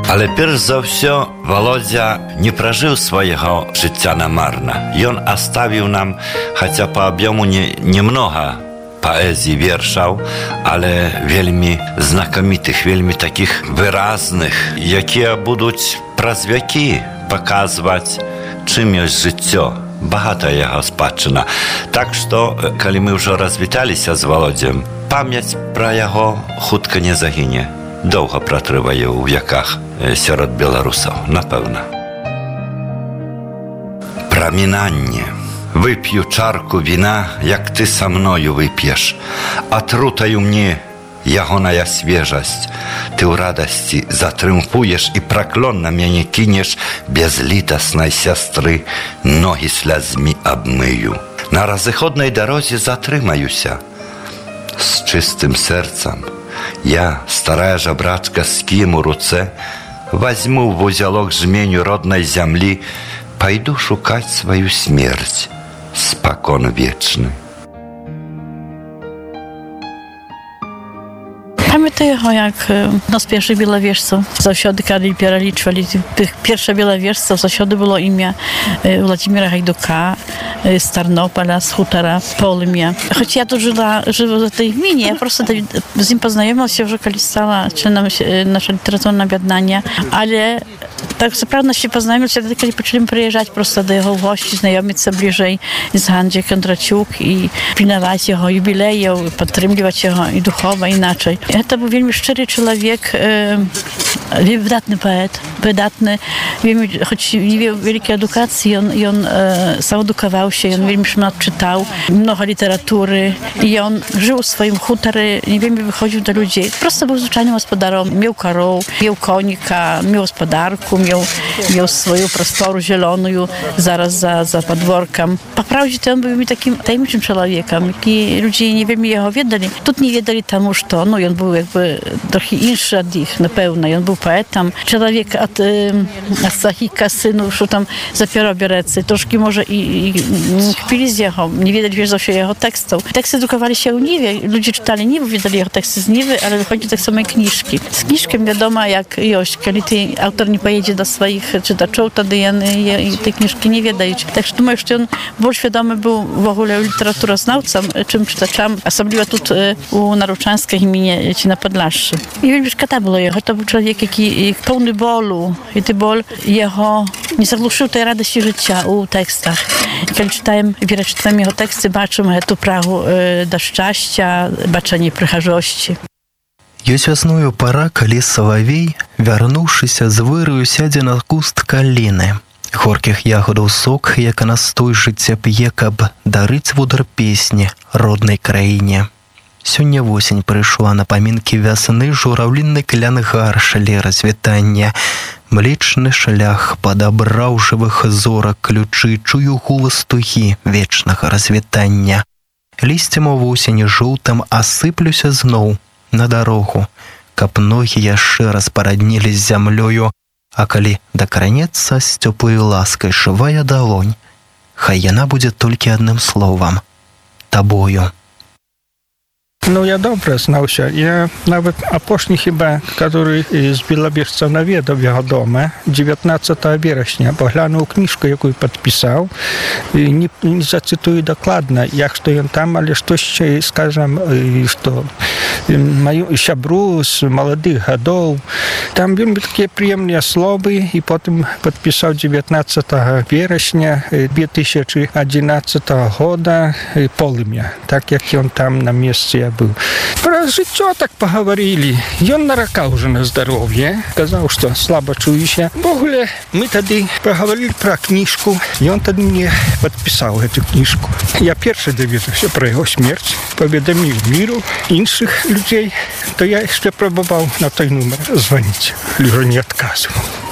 Але перш за ўсё Володя не пражыў свайго жыцця намарна. Ён аставіў нам, хаця па аб'ёму немнога паэзіі вершаў, але вельмі знакамітых, вельмі такіх выразных, якія будуць праз вякі паказваць, чым ёсць жыццё. Багатая яго спадчына. Так што, калі мы ўжо развіталіся з Володзем, памяць пра яго хутка не загіне. Доўга пратрывае ў вяках сярод беларусаў, напэўна. Прамінанне. Вып'ю чарку віна, як ты са мною вып'еш. Атрутаю мне ягоная свежасць. Ты ў радасці затрымфуеш і праклон на мяне кінеш, безлітаснай сястры ногі слязьмі абмыю. На разыходнай дарозе затрымаюся з чыстым сэрцам. Я, старая жабрачка з кіем у руцэ, возьму в узялок жменю роднай зямлі, пайду шукаць сваю смерць, спакон вечны. Pamiętam go, jak nas pierwszych bielowieżców zasiody, kiedy pereliczwali tych pierwszych bielowieżców, zasiody było imię Władimira Hajduka z Tarnopola, z Hutora Polmia. Choć ja tu żyła w tej gminie, ja prostu z nim poznajomiłam się, że kiedy stała czynna nasza literaturna biadnania, ale tak naprawdę się poznajomili się, kiedy zaczęliśmy przyjeżdżać prosto do jego gości, znajomić się bliżej z Handzie Kondraciuk i pilnować jego jubilejów, podtrzymywać jego i duchowo, inaczej. To był wielmi szczery człowiek, wydatny poet, wydatny, choć nie miał wielkiej edukacji, on sam edukował się, on wielmi szmat czytał, mnogo literatury i on żył w swoim hutorze, nie wiem, wychodził do ludzi. Prosto był zwyczajnym gospodarzem, miał korów, miał konika, miał gospodarku, miał swoją prostoru zieloną zaraz za podworkiem. Po prawdzie to on był takim tajemniczym człowiekiem, i ludzie nie wiem, jego wiedzieli. Tu nie wiedzieli temu, że on był jakby trochę inszy od nich, na pewno. On był poetą. Człowiek od Sahika, synu, że tam zapiero bierecy. Troszkę może i kpili z jego, nie wiedzieli, wiedzą się jego tekstów. Teksty drukowali się u Niwie. Ludzie czytali Niwę, wiedzieli jego teksty z Niwy, ale wychodzi tak samo książki. Z książkiem wiadomo, jak jość, kiedy autor nie pojedzie do swoich czytaczów, to te książki nie wiedzieli. Tak że думаю, że on był świadomy był w ogóle literaturoznawcą, czym czytaczam, особливо тут у Naruczanskiej imię ci na Podlaszczy. I wiem, szkoda było jego. To był człowiek, jaki pełny bólu. I ten ból jego nie zagłuszył tej radości życia u tekstach. Kiedy czytałem jego teksty, baczymy tu prawo do szczęścia, baczenie przychazzości. Ёсць вясною пара, калі салавей, вярнуўшыся з выраю, сядзе на куст каліны. Горкіх ягодаў сок, як настой жыцця п'е, каб дарыць вудар песні роднай краіне. Сёння восень прыйшла на памінкі вясны, жураўлінны клян гаршалі развітання. Млечны шлях падабраў жывых зорак ключы, чую голас тугі вечнага развітання. Лісцем у восені жоўтым асыплюся зноў на дарогу, каб ногі яшчэ раз параднілі з зямлёю, а калі дакранецца з цёплай ласкай жывая далонь, хай яна будзе толькі адным словам – табою. Ну, я добре знався. Я навіть апошні хіба, який з білобіжців навідав його дома, 19 вересня, поглянув книжку, яку підписав, і не зацитую докладно, як що він там, але що ще, скажем, що мою шабру з молодих годов, там були такі приємні слова, і потім підписав 19 вересня 2011 года «Полымя», так як він там на місці был. Про жыццё так поговорили. Ён наракаў уже на здоровье, сказал, что слабо чуюся. В огуле мы тады поговорили про книжку, и он тады мне подписал эту книжку. Я першы даведаўся про его смерть, поведомил миру іншых людей, то я еще пробовал на той номер звонить, уже не отказывал.